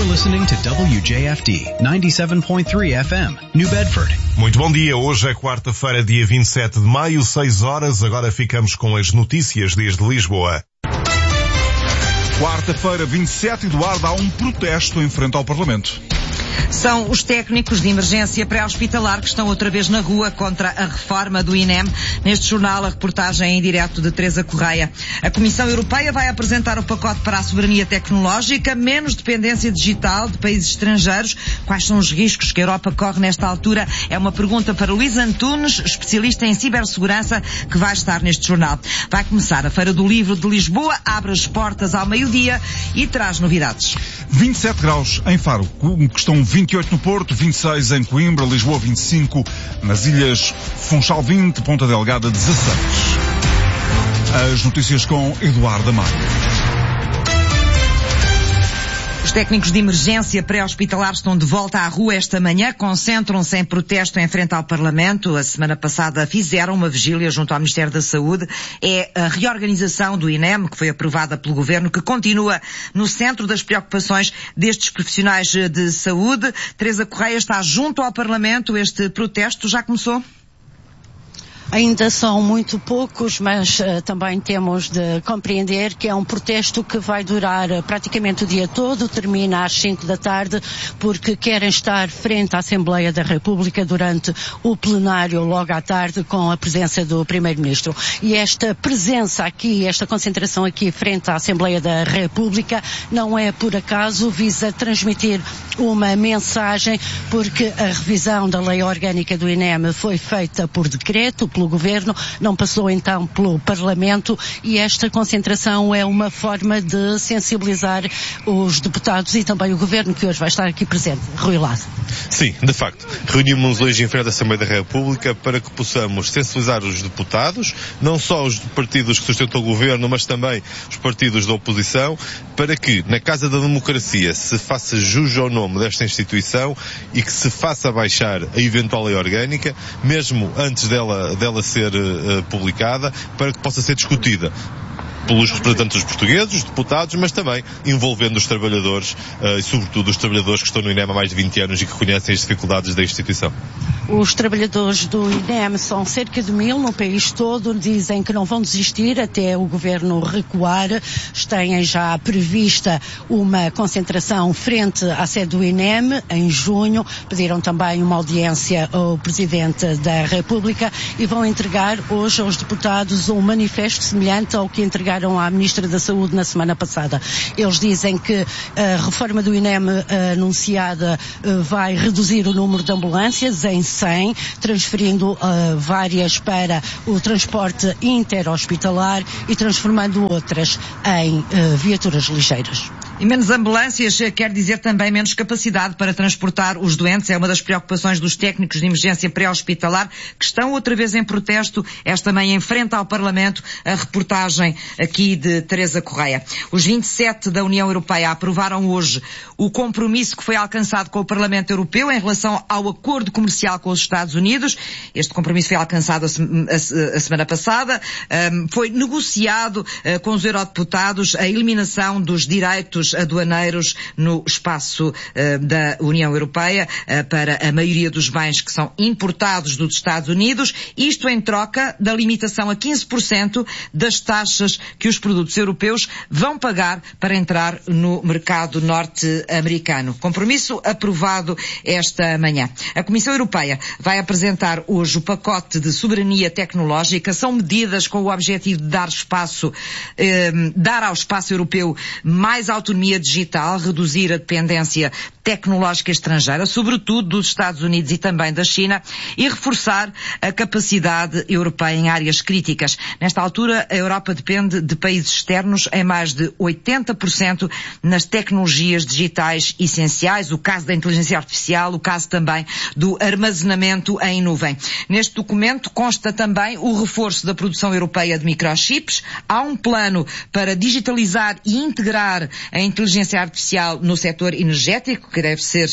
You're listening to WJFD 97.3 FM, New Bedford. Muito bom dia. Hoje é quarta-feira, dia 27 de maio, 6 horas. Agora ficamos com as notícias desde Lisboa. Quarta-feira, 27, Eduardo, há um protesto em frente ao Parlamento. São os técnicos de emergência pré-hospitalar que estão outra vez na rua contra a reforma do INEM. Neste jornal, a reportagem em direto de Teresa Correia. A Comissão Europeia vai apresentar o pacote para a soberania tecnológica, menos dependência digital de países estrangeiros. Quais são os riscos que a Europa corre nesta altura? É uma pergunta para Luís Antunes, especialista em cibersegurança, que vai estar neste jornal. Vai começar a Feira do Livro de Lisboa, abre as portas ao meio-dia e traz novidades. 27 graus em Faro, que estão 28 no Porto, 26 em Coimbra, Lisboa 25, nas ilhas Funchal 20, Ponta Delgada 16. As notícias com Eduardo Amaro. Os técnicos de emergência pré-hospitalar estão de volta à rua esta manhã, concentram-se em protesto em frente ao Parlamento. A semana passada fizeram uma vigília junto ao Ministério da Saúde. É a reorganização do INEM, que foi aprovada pelo Governo, que continua no centro das preocupações destes profissionais de saúde. Teresa Correia está junto ao Parlamento. Este protesto já começou? Ainda são muito poucos, mas também temos de compreender que é um protesto que vai durar praticamente o dia todo, termina às 5 da tarde, porque querem estar frente à Assembleia da República durante o plenário logo à tarde com a presença do Primeiro-Ministro. E esta presença aqui, esta concentração aqui frente à Assembleia da República não é por acaso, visa transmitir uma mensagem, porque a revisão da Lei Orgânica do INEM foi feita por decreto, pelo Governo, não passou então pelo Parlamento, e esta concentração é uma forma de sensibilizar os deputados e também o Governo, que hoje vai estar aqui presente. Rui Lado. Sim, de facto. Reunimos-nos hoje em frente à Assembleia da República para que possamos sensibilizar os deputados, não só os partidos que sustentam o Governo, mas também os partidos da oposição, para que na Casa da Democracia se faça jus ao nome desta instituição e que se faça baixar a eventual lei orgânica, mesmo antes dela ser publicada, para que possa ser discutida pelos representantes dos portugueses, os deputados, mas também envolvendo os trabalhadores e sobretudo os trabalhadores que estão no INEM há mais de 20 anos e que conhecem as dificuldades da instituição. Os trabalhadores do INEM são cerca de 1000 no país todo, dizem que não vão desistir até o Governo recuar. Têm já prevista uma concentração frente à sede do INEM em junho, pediram também uma audiência ao Presidente da República e vão entregar hoje aos deputados um manifesto semelhante ao que entregaram à Ministra da Saúde na semana passada. Eles dizem que a reforma do INEM anunciada vai reduzir o número de ambulâncias em 100, transferindo várias para o transporte interhospitalar e transformando outras em viaturas ligeiras. E menos ambulâncias quer dizer também menos capacidade para transportar os doentes. É uma das preocupações dos técnicos de emergência pré-hospitalar, que estão outra vez em protesto esta manhã em frente ao Parlamento. A reportagem aqui de Teresa Correia. Os 27 da União Europeia aprovaram hoje o compromisso que foi alcançado com o Parlamento Europeu em relação ao acordo comercial com os Estados Unidos. Este compromisso foi alcançado a semana passada. Foi negociado com os eurodeputados a eliminação dos direitos aduaneiros no espaço da União Europeia para a maioria dos bens que são importados dos Estados Unidos, isto em troca da limitação a 15% das taxas que os produtos europeus vão pagar para entrar no mercado norte-americano. Compromisso aprovado esta manhã. A Comissão Europeia vai apresentar hoje o pacote de soberania tecnológica. São medidas com o objetivo de dar ao espaço europeu mais autonomia digital, reduzir a dependência tecnológica estrangeira, sobretudo dos Estados Unidos e também da China, e reforçar a capacidade europeia em áreas críticas. Nesta altura, a Europa depende de países externos em mais de 80% nas tecnologias digitais essenciais, o caso da inteligência artificial, o caso também do armazenamento em nuvem. Neste documento consta também o reforço da produção europeia de microchips. Há um plano para digitalizar e integrar a inteligência artificial no setor energético, que deve ser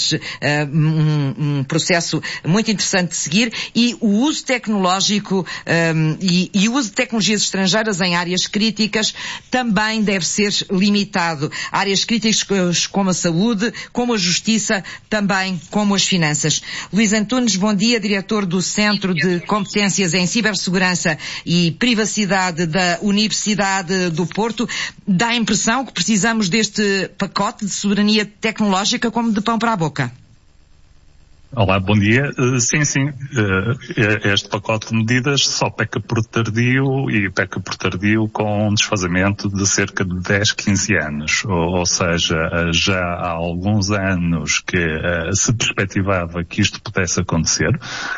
um processo muito interessante de seguir, e o uso tecnológico e o uso de tecnologias estrangeiras em áreas críticas também deve ser limitado. Áreas críticas como a saúde, como a justiça, também como as finanças. Luís Antunes, bom dia, diretor do Centro de Competências em Cibersegurança e Privacidade da Universidade do Porto. Dá a impressão que precisamos deste pacote de soberania tecnológica como de pão para a boca? Olá, bom dia. Sim. Este pacote de medidas só peca por tardio e peca por tardio com um desfazamento de cerca de 10, 15 anos. Ou seja, já há alguns anos que se perspectivava que isto pudesse acontecer.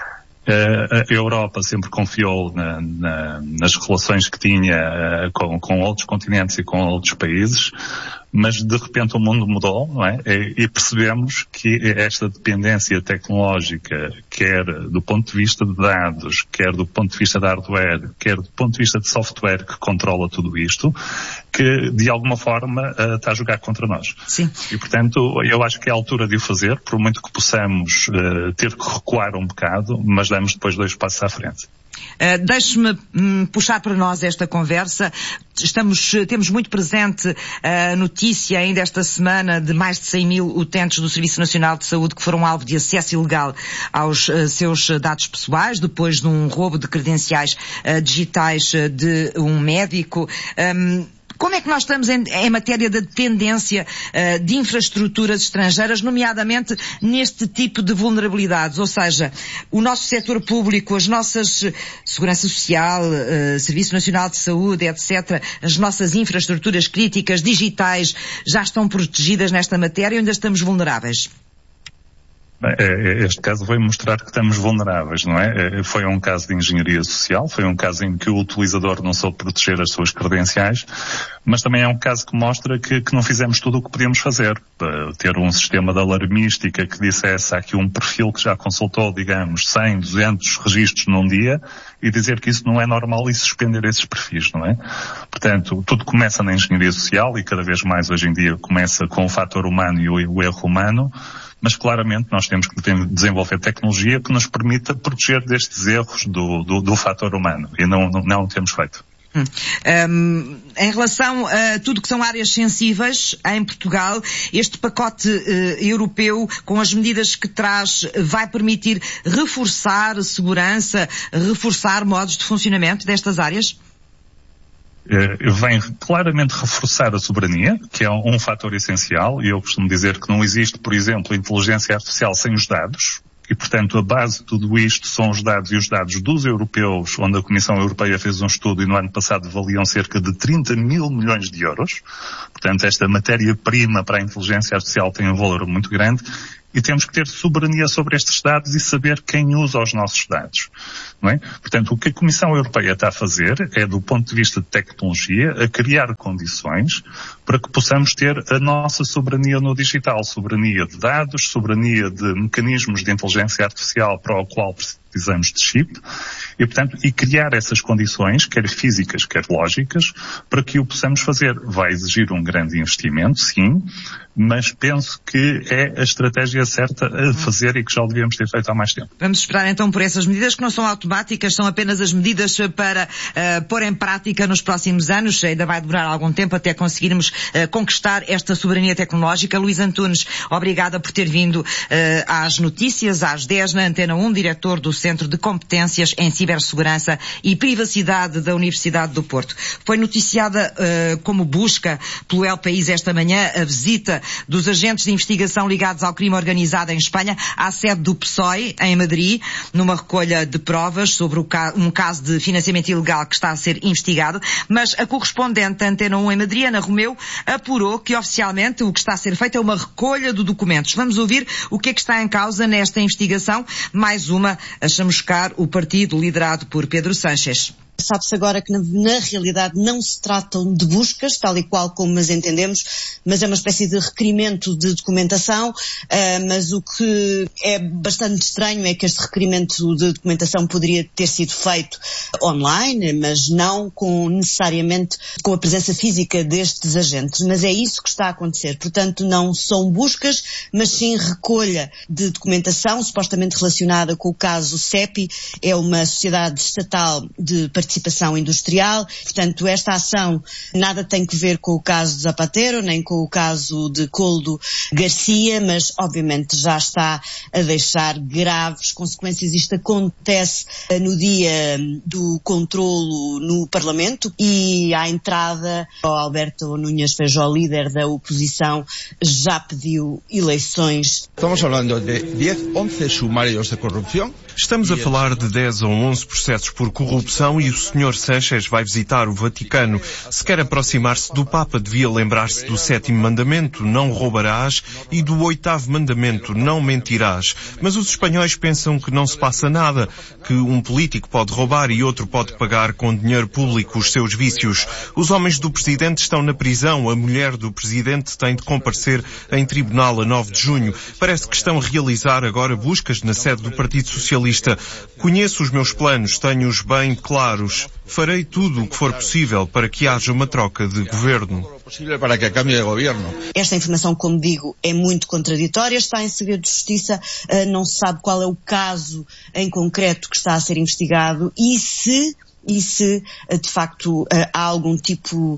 A Europa sempre confiou nas relações que tinha com outros continentes e com outros países, mas de repente o mundo mudou, não é? E percebemos que esta dependência tecnológica, quer do ponto de vista de dados, quer do ponto de vista de hardware, quer do ponto de vista de software que controla tudo isto, que de alguma forma está a jogar contra nós. Sim. E portanto eu acho que é a altura de o fazer, por muito que possamos ter que recuar um bocado, mas damos depois 2 passos à frente. Deixe-me puxar para nós esta conversa. Temos muito presente a notícia ainda esta semana de mais de 100 mil utentes do Serviço Nacional de Saúde que foram alvo de acesso ilegal aos seus dados pessoais, depois de um roubo de credenciais digitais de um médico. Como é que nós estamos em matéria de dependência de infraestruturas estrangeiras, nomeadamente neste tipo de vulnerabilidades? Ou seja, o nosso setor público, as nossas Segurança Social, Serviço Nacional de Saúde, etc., as nossas infraestruturas críticas, digitais, já estão protegidas nesta matéria ou ainda estamos vulneráveis? Este caso veio mostrar que estamos vulneráveis, não é? Foi um caso de engenharia social, foi um caso em que o utilizador não soube proteger as suas credenciais, mas também é um caso que mostra que não fizemos tudo o que podíamos fazer. Ter um sistema de alarmística que dissesse há aqui um perfil que já consultou, digamos, 100, 200 registros num dia e dizer que isso não é normal e suspender esses perfis, não é? Portanto, tudo começa na engenharia social e cada vez mais hoje em dia começa com o fator humano e o erro humano. Mas claramente nós temos que desenvolver tecnologia que nos permita proteger destes erros do fator humano. E não o temos feito. Em relação a tudo que são áreas sensíveis em Portugal, este pacote europeu, com as medidas que traz, vai permitir reforçar a segurança, reforçar modos de funcionamento destas áreas? Vem claramente reforçar a soberania, que é um fator essencial, e eu costumo dizer que não existe, por exemplo, inteligência artificial sem os dados, e portanto a base de tudo isto são os dados e os dados dos europeus, onde a Comissão Europeia fez um estudo e no ano passado valiam cerca de 30 mil milhões de euros. Portanto, esta matéria-prima para a inteligência artificial tem um valor muito grande. E temos que ter soberania sobre estes dados e saber quem usa os nossos dados, não é? Portanto, o que a Comissão Europeia está a fazer é, do ponto de vista de tecnologia, a criar condições para que possamos ter a nossa soberania no digital, soberania de dados, soberania de mecanismos de inteligência artificial para o qual precisamos de chip e criar essas condições, quer físicas, quer lógicas, para que o possamos fazer. Vai exigir um grande investimento, sim, mas penso que é a estratégia certa a fazer e que já o devíamos ter feito há mais tempo. Vamos esperar então por essas medidas que não são automáticas, são apenas as medidas para pôr em prática nos próximos anos. Ainda vai demorar algum tempo até conseguirmos conquistar esta soberania tecnológica. Luís Antunes, obrigada por ter vindo às notícias, às 10 na Antena 1, diretor do Centro de Competências em Cibersegurança e Privacidade da Universidade do Porto. Foi noticiada como busca pelo El País esta manhã a visita dos agentes de investigação ligados ao crime organizado em Espanha à sede do PSOE, em Madrid, numa recolha de provas sobre um caso de financiamento ilegal que está a ser investigado, mas a correspondente da Antena 1 em Madrid, Ana Romeu, apurou que oficialmente o que está a ser feito é uma recolha de documentos. Vamos ouvir o que é que está em causa nesta investigação, mais uma a chamuscar o partido liderado por Pedro Sánchez. Sabe-se agora que na realidade não se tratam de buscas, tal e qual como as entendemos, mas é uma espécie de requerimento de documentação, mas o que é bastante estranho é que este requerimento de documentação poderia ter sido feito online, mas não necessariamente com a presença física destes agentes. Mas é isso que está a acontecer. Portanto, não são buscas, mas sim recolha de documentação, supostamente relacionada com o caso CEPI, é uma sociedade estatal de participação industrial. Portanto, esta ação nada tem que ver com o caso de Zapatero, nem com o caso de Koldo Garcia, mas obviamente já está a deixar graves consequências. Isto acontece no dia do controlo no Parlamento e à entrada Alberto Núñez Feijóo, líder da oposição, já pediu eleições. Estamos falando de 10, 11 sumários de corrupção. Estamos a falar de 10 ou 11 processos por corrupção e o Sr. Sánchez vai visitar o Vaticano. Se quer aproximar-se do Papa, devia lembrar-se do 7º mandamento, não roubarás, e do 8º mandamento, não mentirás. Mas os espanhóis pensam que não se passa nada, que um político pode roubar e outro pode pagar com dinheiro público os seus vícios. Os homens do Presidente estão na prisão, a mulher do Presidente tem de comparecer em tribunal a 9 de junho. Parece que estão a realizar agora buscas na sede do Partido Socialista. Conheço os meus planos, tenho-os bem claros. Farei tudo o que for possível para que haja uma troca de governo. Esta informação, como digo, é muito contraditória, está em segredo de justiça, não se sabe qual é o caso em concreto que está a ser investigado e se de facto há algum tipo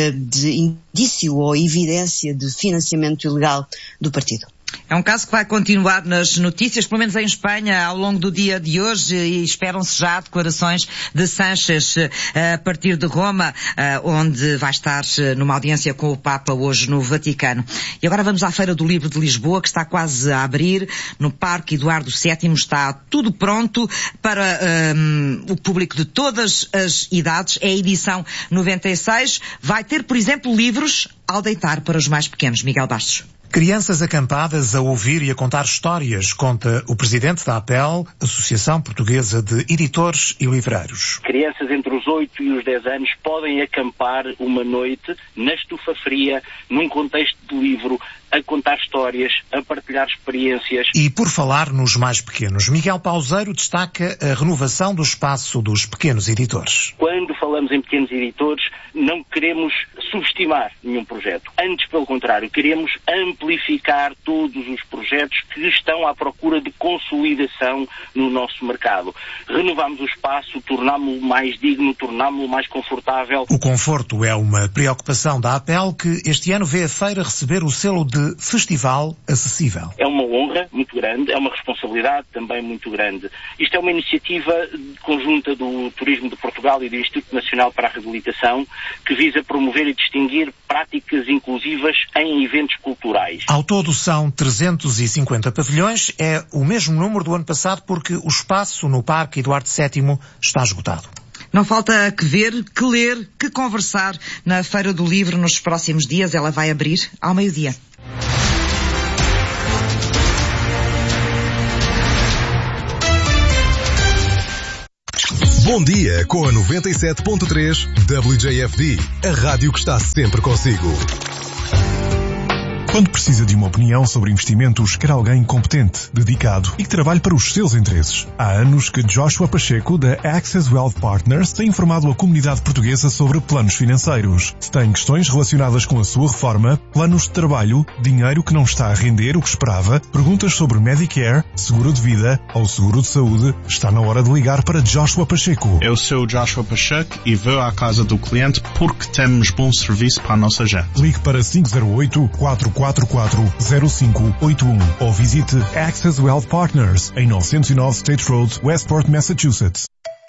de indício ou evidência de financiamento ilegal do partido. É um caso que vai continuar nas notícias, pelo menos em Espanha, ao longo do dia de hoje, e esperam-se já declarações de Sánchez a partir de Roma, onde vai estar numa audiência com o Papa hoje no Vaticano. E agora vamos à Feira do Livro de Lisboa, que está quase a abrir. No Parque Eduardo VII está tudo pronto para o público de todas as idades. É a edição 96. Vai ter, por exemplo, livros ao deitar para os mais pequenos. Miguel Bastos. Crianças acampadas a ouvir e a contar histórias, conta o presidente da APEL, Associação Portuguesa de Editores e Livreiros. Crianças entre os 8 e os 10 anos podem acampar uma noite na estufa fria, num contexto de livro, a contar histórias, a partilhar experiências. E por falar nos mais pequenos, Miguel Pauseiro destaca a renovação do espaço dos pequenos editores. Quando falamos em pequenos editores, não queremos subestimar nenhum projeto. Antes, pelo contrário, queremos amplificar todos os projetos que estão à procura de consolidação no nosso mercado. Renovamos o espaço, tornámo-lo mais digno, tornámo-lo mais confortável. O conforto é uma preocupação da APEL, que este ano vê a feira receber o selo de Festival Acessível. É uma honra muito grande, é uma responsabilidade também muito grande. Isto é uma iniciativa conjunta do Turismo de Portugal e do Instituto Nacional para a Reabilitação, que visa promover e distinguir práticas inclusivas em eventos culturais. Ao todo são 350 pavilhões, é o mesmo número do ano passado, porque o espaço no Parque Eduardo VII está esgotado. Não falta que ver, que ler, que conversar na Feira do Livro nos próximos dias. Ela vai abrir ao meio-dia. Bom dia com a 97.3 WJFD, a rádio que está sempre consigo. Quando precisa de uma opinião sobre investimentos, quer alguém competente, dedicado e que trabalhe para os seus interesses. Há anos que Joshua Pacheco, da Access Wealth Partners, tem informado a comunidade portuguesa sobre planos financeiros. Se tem questões relacionadas com a sua reforma, planos de trabalho, dinheiro que não está a render o que esperava, perguntas sobre Medicare, seguro de vida ou seguro de saúde, está na hora de ligar para Joshua Pacheco. Eu sou Joshua Pacheco e vou à casa do cliente porque temos bom serviço para a nossa gente. Ligue para 508-444-0581 ou visite Access Wealth Partners em 909 State Road, Westport, Massachusetts.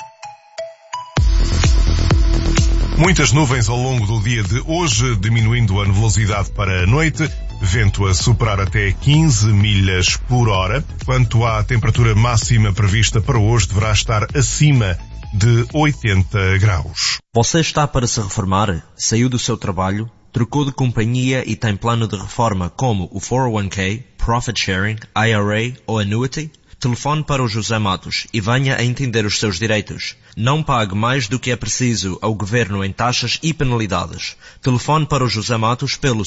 Muitas nuvens ao longo do dia de hoje, diminuindo a nebulosidade para a noite, vento a superar até 15 milhas por hora. Quanto à temperatura máxima prevista para hoje, deverá estar acima de 80 graus. Você está para se reformar? Saiu do seu trabalho? Trocou de companhia e tem plano de reforma como o 401k, Profit Sharing, IRA ou Annuity? telefone para o José Matos e venha a entender os seus direitos. Não pague mais do que é preciso ao Governo em taxas e penalidades. Telefone para o José Matos pelo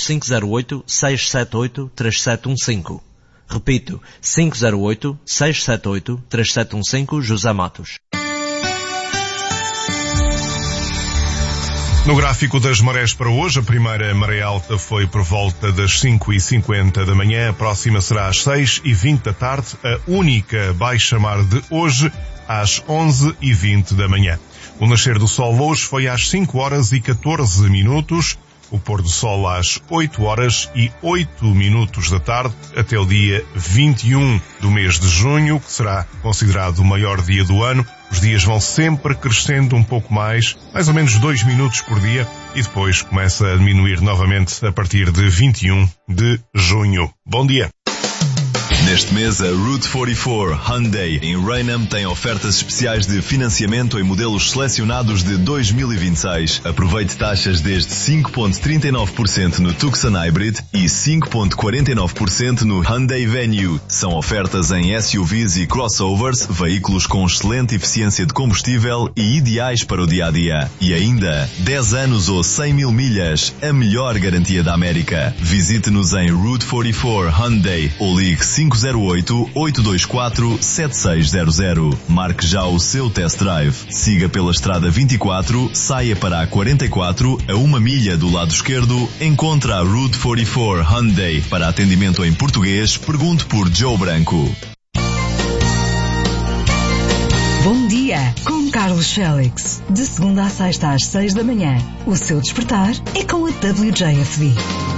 508-678-3715. Repito, 508-678-3715, José Matos. No gráfico das marés para hoje, a primeira maré alta foi por volta das 5h50 da manhã, a próxima será às 6h20 da tarde, a única baixa mar de hoje às 11h20 da manhã. O nascer do sol hoje foi às 5h14, o pôr do sol às 8h08 da tarde, até o dia 21 do mês de junho, que será considerado o maior dia do ano. Os dias vão sempre crescendo um pouco mais ou menos 2 minutos por dia, e depois começa a diminuir novamente a partir de 21 de junho. Bom dia! Neste mês, a Route 44 Hyundai em Raynham tem ofertas especiais de financiamento em modelos selecionados de 2026. Aproveite taxas desde 5,39% no Tucson Hybrid e 5,49% no Hyundai Venue. São ofertas em SUVs e crossovers, veículos com excelente eficiência de combustível e ideais para o dia-a-dia. E ainda, 10 anos ou 100 mil milhas, a melhor garantia da América. Visite-nos em Route 44 Hyundai ou ligue 508-824-7600. Marque já o seu test drive. Siga pela Estrada 24, saia para a 44, a 1 milha do lado esquerdo, encontra a Route 44 Hyundai. Para atendimento em português, pergunte por Joe Branco. Bom dia, com Carlos Félix. De segunda a sexta às 6 da manhã. O seu despertar é com a WJFD.